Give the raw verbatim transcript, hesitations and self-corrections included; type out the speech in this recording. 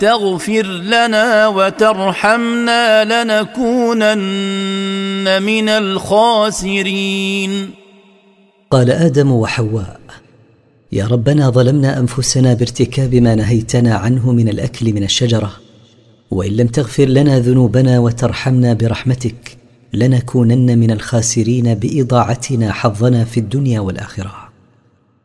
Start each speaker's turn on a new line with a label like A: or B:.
A: تغفر لنا وترحمنا لنكونن من الخاسرين.
B: قال آدم وحواء: يا ربنا، ظلمنا أنفسنا بارتكاب ما نهيتنا عنه من الأكل من الشجرة، وإن لم تغفر لنا ذنوبنا وترحمنا برحمتك لنكونن من الخاسرين بإضاعتنا حظنا في الدنيا والآخرة.